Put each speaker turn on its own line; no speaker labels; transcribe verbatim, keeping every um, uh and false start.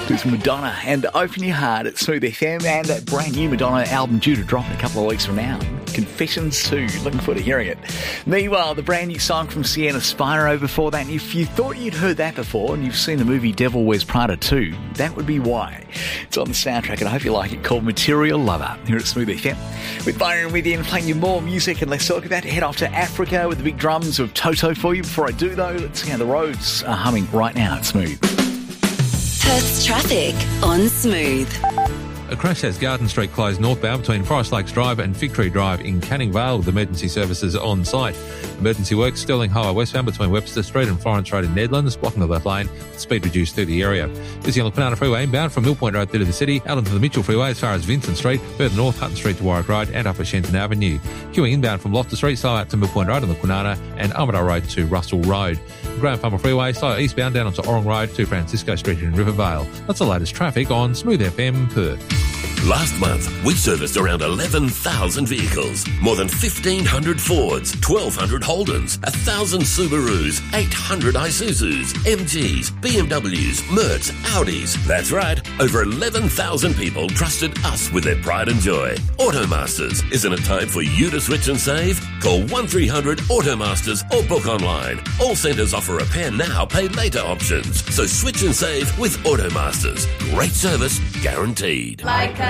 It's Madonna and Open Your Heart at Smooth F M, and that brand new Madonna album due to drop in a couple of weeks from now. Confessions two. Looking forward to hearing it. Meanwhile, the brand new song from Sienna Spiro before that. And if you thought you'd heard that before and you've seen the movie Devil Wears Prada two, that would be why. It's on the soundtrack and I hope you like it, called Material Lover here at Smooth F M. With Byron with you and playing you more music, and let's talk about to head off to Africa with the big drums of Toto for you. Before I do though, let's see how the roads are humming right now at Smooth.
Perth's traffic on Smooth.
A crash has Garden Street closed northbound between Forest Lakes Drive and Fig Tree Drive in Canning Vale with emergency services on site. Emergency works Stirling Highway westbound between Webster Street and Florence Road in Nedlands, blocking the left lane, speed reduced through the area. Busy on the Kwinana Freeway inbound from Mill Point Road through to the city, out onto the Mitchell Freeway as far as Vincent Street, further north Hutton Street to Warwick Road and Upper Shenton Avenue. Queuing inbound from Loftus Street, slow out to Mill Point Road on the Kwinana and Armadale Road to Russell Road. Graham Farmer Freeway, slow eastbound down onto Orong Road to Francisco Street in Rivervale. That's the latest traffic on Smooth F M Perth.
Last month, we serviced around eleven thousand vehicles, more than fifteen hundred Fords, twelve hundred Holdens, one thousand Subarus, eight hundred Isuzus, M Gs, B M Ws, Mercs, Audis. That's right, over eleven thousand people trusted us with their pride and joy. Automasters, isn't it time for you to switch and save? Call one three hundred Automasters or book online. All centres offer repair now, pay later options. So switch and save with Automasters. Great service, guaranteed.
Like a